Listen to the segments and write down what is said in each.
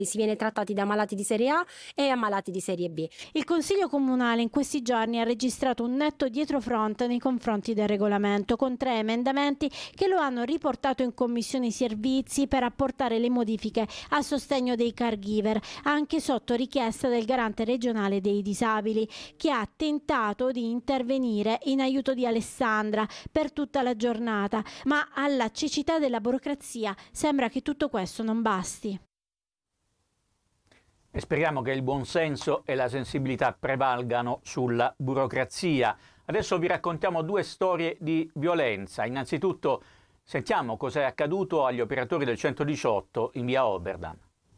Si viene trattati da malati di serie A e a malati di serie B. Il Consiglio Comunale in questi giorni ha registrato un netto dietrofront nei confronti del regolamento, con 3 emendamenti che lo hanno riportato in Commissione Servizi per apportare le modifiche a sostegno dei caregiver, anche sotto richiesta del Garante regionale dei disabili, che ha tentato di intervenire in aiuto di Alessandra per tutta la giornata, ma alla cecità della burocrazia sembra che tutto questo non basti. E speriamo che il buonsenso e la sensibilità prevalgano sulla burocrazia. Adesso vi raccontiamo 2 storie di violenza. Innanzitutto sentiamo cosa è accaduto agli operatori del 118 in via Oberdan.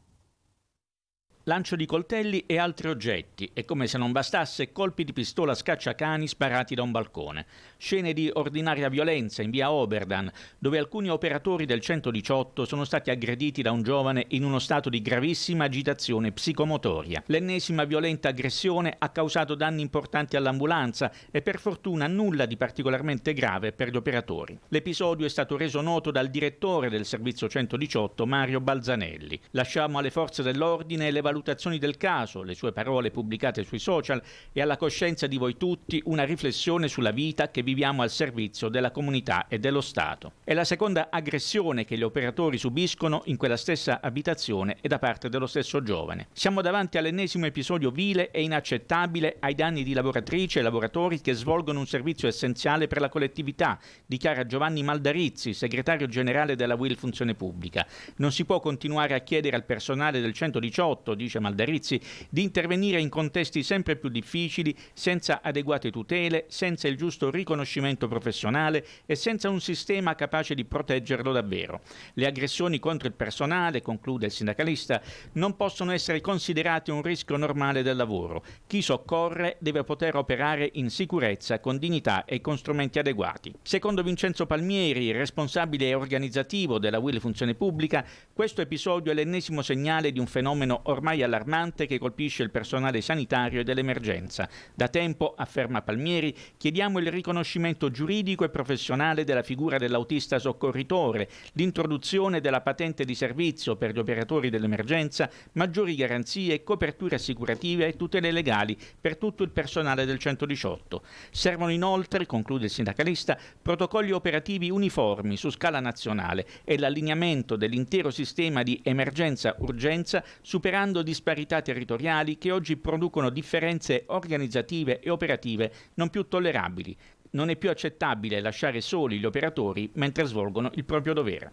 Lancio di coltelli e altri oggetti e, come se non bastasse, colpi di pistola a scacciacani sparati da un balcone. Scene di ordinaria violenza in via Oberdan, dove alcuni operatori del 118 sono stati aggrediti da un giovane in uno stato di gravissima agitazione psicomotoria. L'ennesima violenta aggressione ha causato danni importanti all'ambulanza e per fortuna nulla di particolarmente grave per gli operatori. L'episodio è stato reso noto dal direttore del servizio 118, Mario Balzanelli. Lasciamo alle forze dell'ordine le valutazioni del caso, le sue parole pubblicate sui social e alla coscienza di voi tutti una riflessione sulla vita che viviamo al servizio della comunità e dello Stato. È la seconda aggressione che gli operatori subiscono in quella stessa abitazione e da parte dello stesso giovane. Siamo davanti all'ennesimo episodio vile e inaccettabile ai danni di lavoratrici e lavoratori che svolgono un servizio essenziale per la collettività, dichiara Giovanni Maldarizzi, segretario generale della UIL Funzione Pubblica. Non si può continuare a chiedere al personale del 118, dice Maldarizzi, di intervenire in contesti sempre più difficili, senza adeguate tutele, senza il giusto riconoscimento professionale e senza un sistema capace di proteggerlo davvero. Le aggressioni contro il personale, conclude il sindacalista, non possono essere considerate un rischio normale del lavoro. Chi soccorre deve poter operare in sicurezza, con dignità e con strumenti adeguati. Secondo Vincenzo Palmieri, responsabile organizzativo della UIL Funzione Pubblica, questo episodio è l'ennesimo segnale di un fenomeno ormai allarmante che colpisce il personale sanitario e dell'emergenza. Da tempo, afferma Palmieri, chiediamo il riconoscimento giuridico e professionale della figura dell'autista soccorritore, l'introduzione della patente di servizio per gli operatori dell'emergenza, maggiori garanzie, coperture assicurative e tutele legali per tutto il personale del 118. Servono inoltre, conclude il sindacalista, protocolli operativi uniformi su scala nazionale e l'allineamento dell'intero sistema di emergenza-urgenza, superando disparità territoriali che oggi producono differenze organizzative e operative non più tollerabili. Non è più accettabile lasciare soli gli operatori mentre svolgono il proprio dovere.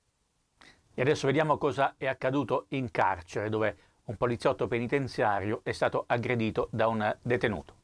E adesso vediamo cosa è accaduto in carcere, dove un poliziotto penitenziario è stato aggredito da un detenuto.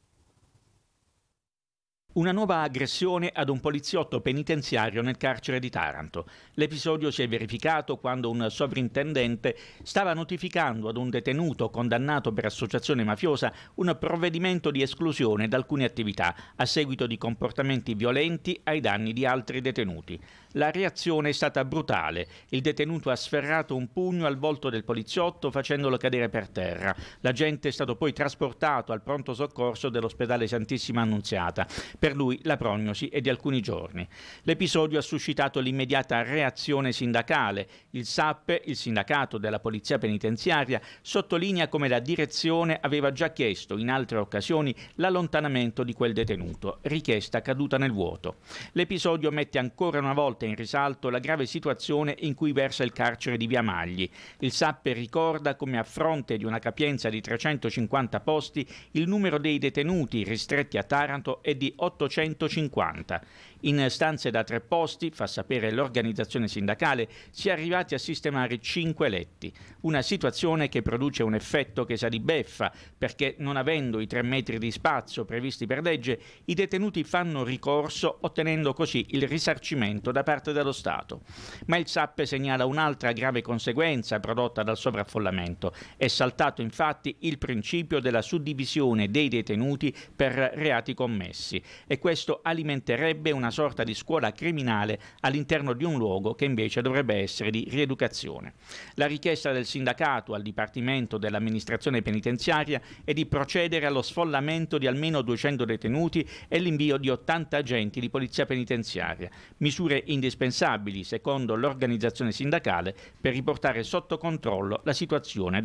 Una nuova aggressione ad un poliziotto penitenziario nel carcere di Taranto. L'episodio si è verificato quando un sovrintendente stava notificando ad un detenuto condannato per associazione mafiosa un provvedimento di esclusione da alcune attività a seguito di comportamenti violenti ai danni di altri detenuti. La reazione è stata brutale. Il detenuto ha sferrato un pugno al volto del poliziotto facendolo cadere per terra. L'agente è stato poi trasportato al pronto soccorso dell'ospedale Santissima Annunziata. Per lui la prognosi è di alcuni giorni. L'episodio ha suscitato l'immediata reazione sindacale. Il SAPPE, il sindacato della Polizia Penitenziaria, sottolinea come la direzione aveva già chiesto in altre occasioni l'allontanamento di quel detenuto, richiesta caduta nel vuoto. L'episodio mette ancora una volta in risalto la grave situazione in cui versa il carcere di Via Magli. Il SAPPE ricorda come a fronte di una capienza di 350 posti il numero dei detenuti ristretti a Taranto è di 850. In stanze da 3 posti, fa sapere l'organizzazione sindacale, si è arrivati a sistemare 5 letti. Una situazione che produce un effetto che sa di beffa, perché non avendo i 3 metri di spazio previsti per legge, i detenuti fanno ricorso ottenendo così il risarcimento da parte dello Stato. Ma il SAPPE segnala un'altra grave conseguenza prodotta dal sovraffollamento. È saltato infatti il principio della suddivisione dei detenuti per reati commessi e questo alimenterebbe una sorta di scuola criminale all'interno di un luogo che invece dovrebbe essere di rieducazione. La richiesta del sindacato al Dipartimento dell'Amministrazione Penitenziaria è di procedere allo sfollamento di almeno 200 detenuti e l'invio di 80 agenti di polizia penitenziaria, misure indispensabili secondo l'organizzazione sindacale per riportare sotto controllo la situazione